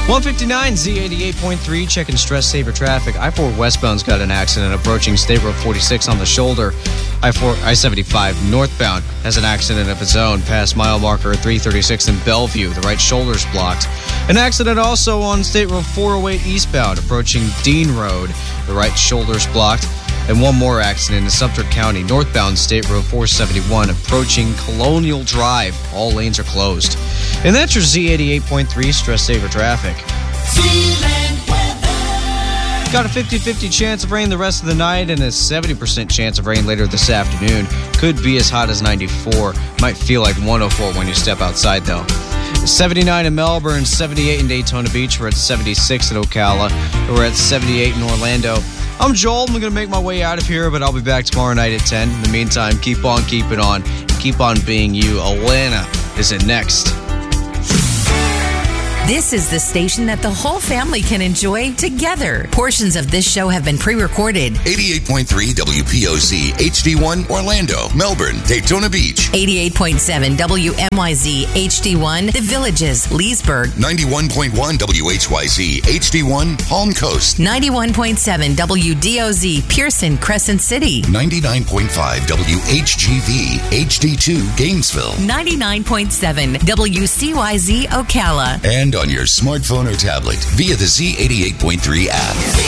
159 Z88.3, checking stress saver traffic. I-4 westbound's got an accident approaching State Road 46 on the shoulder. I-75 northbound has an accident of its own past mile marker 336 in Bellevue. The right shoulder's blocked. An accident also on State Road 408 eastbound approaching Dean Road. The right shoulder's blocked. And one more accident in Sumter County, northbound State Road 471, approaching Colonial Drive. All lanes are closed. And that's your Z88.3 stress saver traffic. Got a 50-50 chance of rain the rest of the night and a 70% chance of rain later this afternoon. Could be as hot as 94. Might feel like 104 when you step outside, though. 79 in Melbourne, 78 in Daytona Beach. We're at 76 in Ocala. We're at 78 in Orlando. I'm Joel. I'm going to make my way out of here, but I'll be back tomorrow night at 10. In the meantime, keep on keeping on. Keep on being you. Alana is it next. This is the station that the whole family can enjoy together. Portions of this show have been pre-recorded. 88.3 WPOZ HD1 Orlando, Melbourne, Daytona Beach. 88.7 WMYZ HD1 The Villages, Leesburg. 91.1 WHYZ HD1 Palm Coast. 91.7 WDOZ Pearson, Crescent City. 99.5 WHGV HD2 Gainesville. 99.7 WCYZ Ocala. And on your smartphone or tablet via the Z88.3 app.